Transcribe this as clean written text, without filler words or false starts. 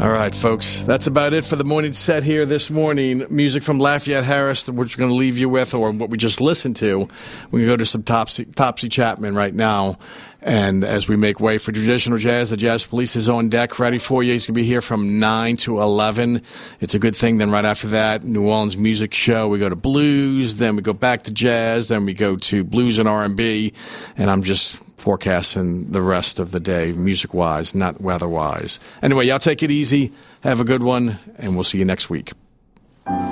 All right, folks, that's about it for the morning set here this morning. Music from Lafayette Harris, which we're going to leave you with, or what we just listened to. We can go to some Topsy Chapman right now. And as we make way for traditional jazz, the Jazz Police is on deck, ready for you. He's going to be here from 9 to 11. It's a good thing. Then right after that, New Orleans Music Show. We go to blues, then we go back to jazz, then we go to blues and R&B. And I'm just forecasting the rest of the day, music-wise, not weather-wise. Anyway, y'all take it easy. Have a good one, and we'll see you next week.